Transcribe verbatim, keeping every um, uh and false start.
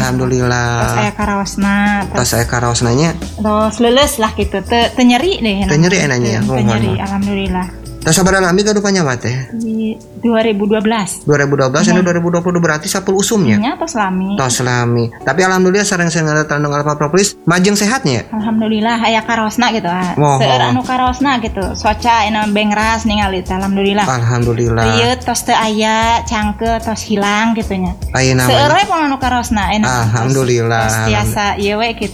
Alhamdulillah. Tos aya karaosna. Tos aya karaosna nya. Tos leuleus lah gitu. Teu teu nyeri deh. Teu nyeri enanya. Teu nyeri alhamdulillah. Tos sabaraha lami gaduh panyawa teh? Di dua ribu dua belas. dua ribu dua belas anu dua ribu dua puluh berarti sapuluh usumnya. Nya tos lami. Tos lami. Tapi alhamdulillah sareng sareng tandang alfa propolis majeng sehatnya. Alhamdulillah aya karaosna gitu. Wow. Seueur anu karaosna gitu. Soca ina bengras ningali teh alhamdulillah. Alhamdulillah. Ieu tos teu aya cangkeut tos hilang gitu nya. Ayeuna Seueur we pun anu karaosna. Alhamdulillah. Tos tiasa ieu we gitu.